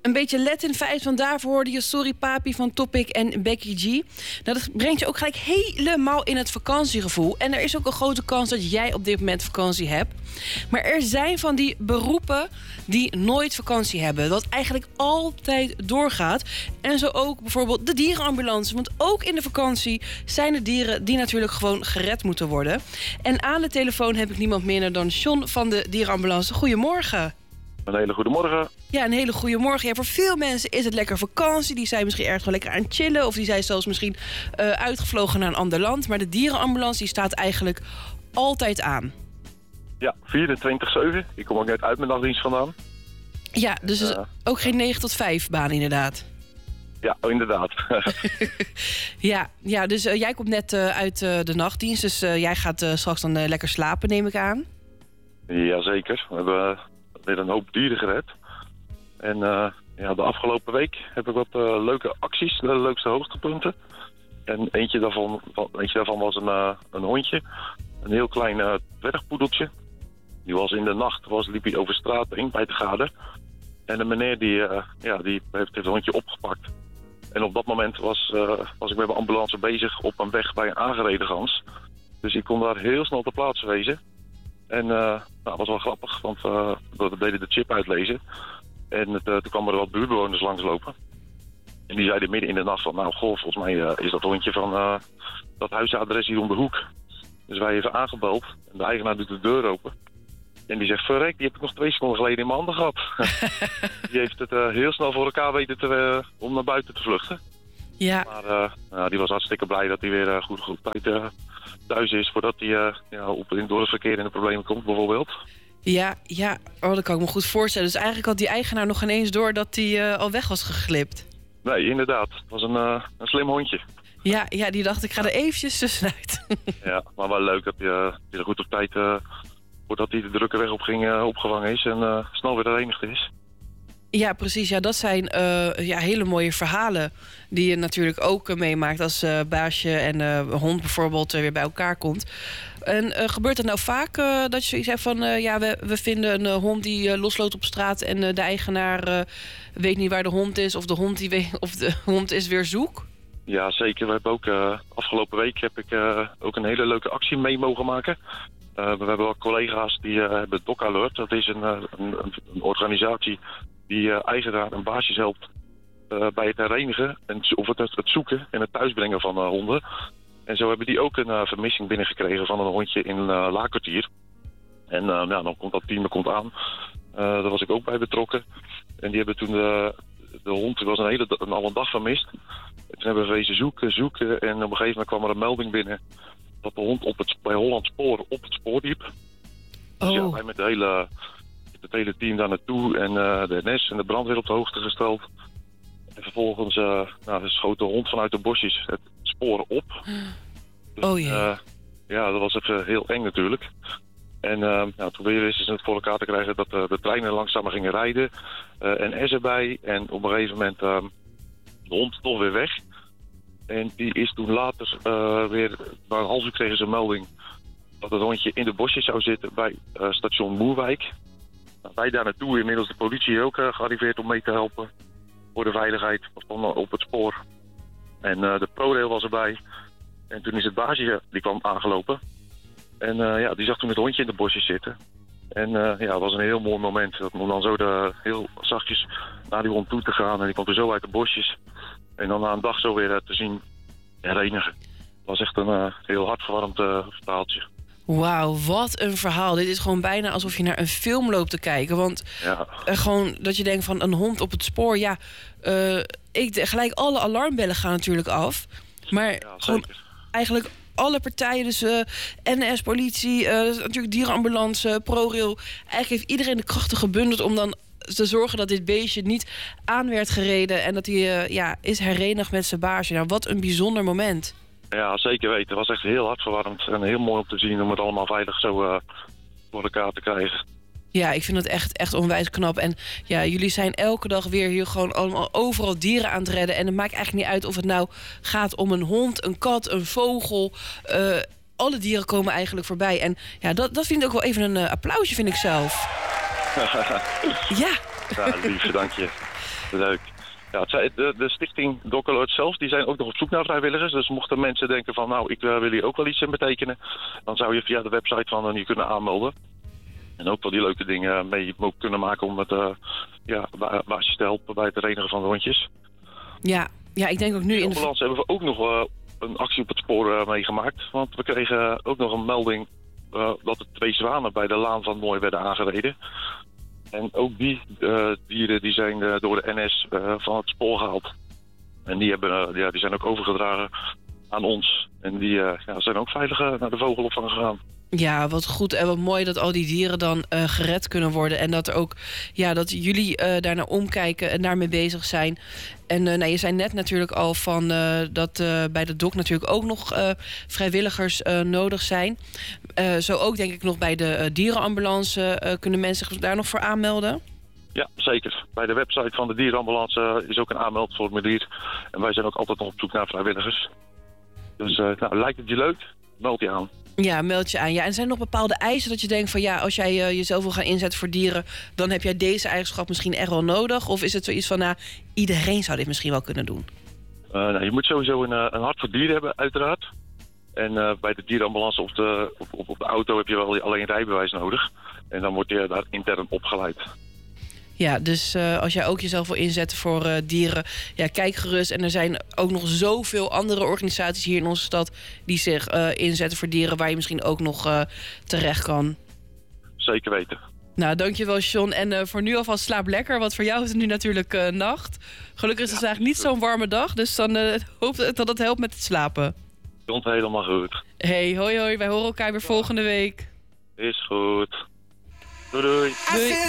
Een beetje Latin vibes, want daarvoor hoorde je Sorry Papi van Topic en Becky G. Nou, dat brengt je ook gelijk helemaal in het vakantiegevoel. En er is ook een grote kans dat jij op dit moment vakantie hebt. Maar er zijn van die beroepen die nooit vakantie hebben. Dat eigenlijk altijd doorgaat. En zo ook bijvoorbeeld de dierenambulance. Want ook in de vakantie zijn er dieren die natuurlijk gewoon gered moeten worden. En aan de telefoon heb ik niemand minder dan John van de dierenambulance. Goedemorgen. Een hele goede morgen. Ja, een hele goede morgen. Ja, voor veel mensen is het lekker vakantie. Die zijn misschien ergens wel lekker aan het chillen. Of die zijn zelfs misschien uitgevlogen naar een ander land. Maar de dierenambulance die staat eigenlijk altijd aan. Ja, 24/7. Ik kom ook net uit mijn nachtdienst vandaan. Ja, dus ook geen 9 tot 5 baan inderdaad. Ja, inderdaad. ja, dus jij komt net uit de nachtdienst. Dus jij gaat straks dan lekker slapen, neem ik aan. Jazeker. We hebben weer een hoop dieren gered. En de afgelopen week heb ik wat leuke acties, de leukste hoogtepunten. En eentje daarvan was een hondje. Een heel klein dwergpoedeltje. Die was in de nacht, liep hij over straat heen bij de gade. En de meneer die heeft het hondje opgepakt. En op dat moment was ik met mijn ambulance bezig op een weg bij een aangereden gans. Dus ik kon daar heel snel ter plaatse wezen. En dat was wel grappig, want we deden de chip uitlezen. En toen kwamen er wat buurtbewoners langslopen. En die zeiden midden in de nacht van, volgens mij is dat hondje van dat huisadres hier om de hoek. Dus wij even aangebeld en de eigenaar doet de deur open. En die zegt, verrek, die heb ik nog 2 seconden geleden in mijn handen gehad. Die heeft het heel snel voor elkaar weten om naar buiten te vluchten. Ja. Maar die was hartstikke blij dat hij weer goed op tijd thuis is voordat hij door het verkeer in de problemen komt bijvoorbeeld. Ja, dat kan ik me goed voorstellen. Dus eigenlijk had die eigenaar nog ineens door dat hij al weg was geglipt. Nee, inderdaad. Het was een slim hondje. Ja, die dacht ik ga er eventjes tussenuit. Ja, maar wel leuk dat hij er goed op tijd, voordat hij de drukke weg op ging, opgevangen is en snel weer herenigd is. Ja, precies. Ja, dat zijn hele mooie verhalen die je natuurlijk ook meemaakt als baasje en hond bijvoorbeeld weer bij elkaar komt. En gebeurt het nou vaak dat je zoiets hebt van we vinden een hond die losloopt op straat en de eigenaar weet niet waar de hond is of de hond die weet of de hond is weer zoek? Ja, zeker. We hebben ook afgelopen week heb ik ook een hele leuke actie mee mogen maken. We hebben wel collega's die hebben Dog Alert. Dat is een organisatie die eigenaar en baasjes helpt bij het herenigen of het zoeken en het thuisbrengen van honden. En zo hebben die ook een vermissing binnengekregen van een hondje in Laakkwartier. En dan komt dat team aan. Daar was ik ook bij betrokken. En die hebben toen de hond, die was al een dag vermist. En toen hebben we wezen zoeken. En op een gegeven moment kwam er een melding binnen dat de hond bij Holland Spoor op het spoor liep. Oh. Dus ja, wij met het hele team daar naartoe en de NS en de brandweer op de hoogte gesteld. En vervolgens schoot de hond vanuit de bosjes het spoor op. Dus, dat was even heel eng natuurlijk. En toen wisten ze het voor elkaar te krijgen dat de treinen langzamer gingen rijden. En S erbij. En op een gegeven moment de hond toch weer weg. En die is toen later weer, na een half uur kregen ze een melding dat het hondje in de bosjes zou zitten bij station Moerwijk. Wij daar naartoe, inmiddels de politie ook gearriveerd om mee te helpen. Voor de veiligheid, was dan op het spoor. En de ProRail was erbij. En toen is het baasje, die kwam aangelopen. En die zag toen het hondje in de bosjes zitten. En het was een heel mooi moment. Om dan zo heel zachtjes naar die hond toe te gaan. En die kwam er zo uit de bosjes. En dan na een dag zo weer te zien herenigen. Het was echt een heel hartverwarmend verhaaltje. Wauw, wat een verhaal. Dit is gewoon bijna alsof je naar een film loopt te kijken. Want gewoon dat je denkt van een hond op het spoor. Ja, gelijk alle alarmbellen gaan natuurlijk af. Maar gewoon eigenlijk alle partijen, dus NS, politie, natuurlijk dierenambulance, ProRail. Eigenlijk heeft iedereen de krachten gebundeld om dan te zorgen dat dit beestje niet aan werd gereden. En dat hij is herenigd met zijn baasje. Nou, wat een bijzonder moment. Ja, zeker weten. Het was echt heel hartverwarmend en heel mooi om te zien om het allemaal veilig zo voor elkaar te krijgen. Ja, ik vind het echt onwijs knap. En ja, jullie zijn elke dag weer hier gewoon allemaal overal dieren aan het redden. En het maakt eigenlijk niet uit of het nou gaat om een hond, een kat, een vogel. Alle dieren komen eigenlijk voorbij. En ja, dat vind ik ook wel even een applausje, vind ik zelf. Ja. Ja, lief, dank je. Leuk. Ja, de stichting Dog Alert zelf, die zijn ook nog op zoek naar vrijwilligers. Dus mochten mensen denken van, nou, ik wil hier ook wel iets in betekenen, dan zou je via de website van hen je kunnen aanmelden. En ook wel die leuke dingen mee kunnen maken om het baasjes te helpen bij het renigen van de hondjes. Ja, ik denk ook nu in de ambulance hebben we ook nog een actie op het spoor meegemaakt. Want we kregen ook nog een melding dat er 2 zwanen bij de Laan van Mooi werden aangereden. En ook die dieren die zijn door de NS van het spoor gehaald. En die zijn ook overgedragen aan ons. En die zijn ook veilig naar de vogelopvang gegaan. Ja, wat goed en wat mooi dat al die dieren dan gered kunnen worden. En dat er ook, dat jullie daar naar omkijken en daarmee bezig zijn. En je zei net natuurlijk al van dat bij de DOC natuurlijk ook nog vrijwilligers nodig zijn. Zo ook denk ik nog bij de dierenambulance kunnen mensen zich daar nog voor aanmelden? Ja, zeker. Bij de website van de dierenambulance is ook een aanmeldformulier. En wij zijn ook altijd nog op zoek naar vrijwilligers. Dus lijkt het je leuk? Meld je aan. Ja, meld je aan. Ja, en zijn er nog bepaalde eisen dat je denkt van als jij jezelf wil gaan inzetten voor dieren, dan heb jij deze eigenschap misschien echt wel nodig? Of is het zoiets van, iedereen zou dit misschien wel kunnen doen? Je moet sowieso een hart voor dieren hebben, uiteraard. En bij de dierenambulance op de auto heb je wel alleen rijbewijs nodig. En dan word je daar intern opgeleid. Ja, dus als jij ook jezelf wil inzetten voor dieren, kijk gerust. En er zijn ook nog zoveel andere organisaties hier in onze stad die zich inzetten voor dieren, waar je misschien ook nog terecht kan. Zeker weten. Nou, dankjewel John. En voor nu alvast slaap lekker, want voor jou is het nu natuurlijk nacht. Gelukkig is het eigenlijk niet zo'n warme dag, dus dan hoop ik dat het helpt met het slapen. Komt helemaal goed. Hey, hoi. Wij horen elkaar weer volgende week. Is goed. Doei. Doei.